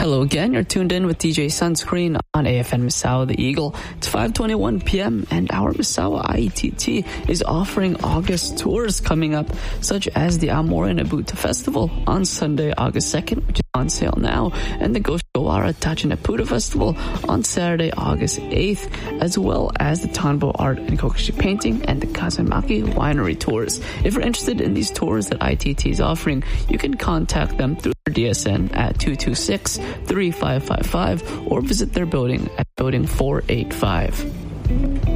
Hello again. You're tuned in with DJ Sunscreen on AFN Misawa The Eagle. It's 5:21 p.m. and our Misawa IETT is offering August tours coming up, such as the Amore Nabuta Festival on Sunday, August 2nd, which is on sale now, and the Goshawara Tachinaputa Festival on Saturday, August 8th, as well as the Tanbo Art and Kokushi Painting and the Kazamaki Winery tours. If you're interested in these tours that ITT is offering, you can contact them through their DSN at 226-3555 or visit their building at Building 485.